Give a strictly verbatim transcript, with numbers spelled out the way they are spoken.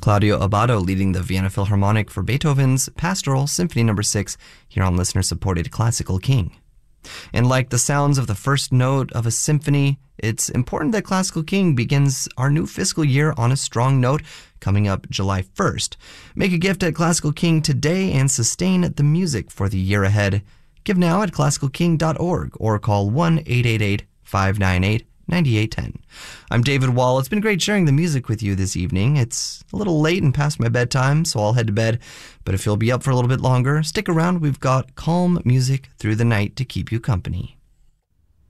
Claudio Abbado leading the Vienna Philharmonic for Beethoven's Pastoral Symphony number six here on listener-supported Classical King. And like the sounds of the first note of a symphony, it's important that Classical King begins our new fiscal year on a strong note coming up July first. Make a gift at Classical King today and sustain the music for the year ahead. Give now at classical king dot org or call one eight eight eight, five nine eight, nine eight one zero. I'm David Wall. It's been great sharing the music with you this evening. It's a little late and past my bedtime, so I'll head to bed. But if you'll be up for a little bit longer, stick around. We've got calm music through the night to keep you company.